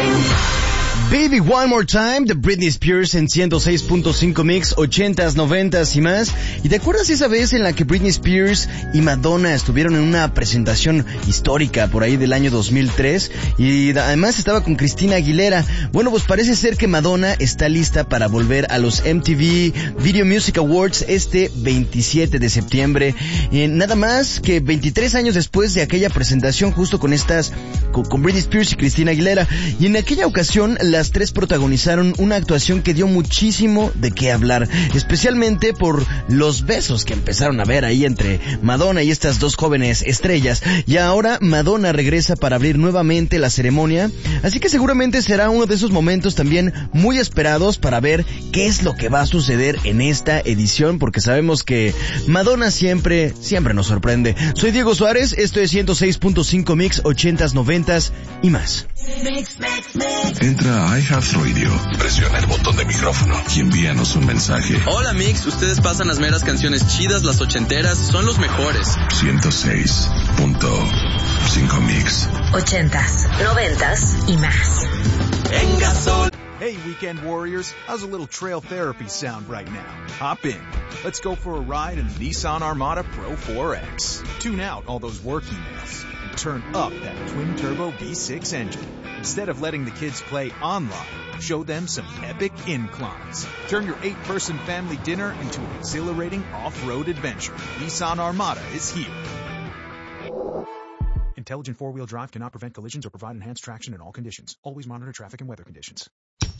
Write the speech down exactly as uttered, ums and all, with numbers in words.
Baby One More Time de Britney Spears en ciento seis punto cinco Mix, ochentas, noventas y más. ¿Y te acuerdas esa vez en la que Britney Spears y Madonna estuvieron en una presentación histórica por ahí del año dos mil tres? Y además estaba con Christina Aguilera. Bueno, pues parece ser que Madonna está lista para volver a los M T V Video Music Awards este veintisiete de septiembre. Eh, nada más que veintitrés años después de aquella presentación justo con estas, con, con Britney Spears y Christina Aguilera. Y en aquella ocasión las tres protagonizaron una actuación que dio muchísimo de qué hablar, especialmente por los besos que empezaron a ver ahí entre Madonna y estas dos jóvenes estrellas. Y ahora Madonna regresa para abrir nuevamente la ceremonia, así que seguramente será uno de esos momentos también muy esperados para ver qué es lo que va a suceder en esta edición, porque sabemos que Madonna siempre, siempre nos sorprende. Soy Diego Suárez, esto es ciento seis punto cinco Mix, ochentas, noventas y más. Entra a iHeartRadio, presiona el botón de micrófono y envíanos un mensaje. Hola Mix, ustedes pasan las meras canciones chidas, las ochenteras, son los mejores. ciento seis punto cinco Mix. Ochentas, noventas y más. En Gasol. Hey, Weekend Warriors, how's a little trail therapy sound right now? Hop in. Let's go for a ride in the Nissan Armada Pro four X. Tune out all those work emails and turn up that twin-turbo V six engine. Instead of letting the kids play online, show them some epic inclines. Turn your eight-person family dinner into an exhilarating off-road adventure. Nissan Armada is here. Intelligent four-wheel drive cannot prevent collisions or provide enhanced traction in all conditions. Always monitor traffic and weather conditions.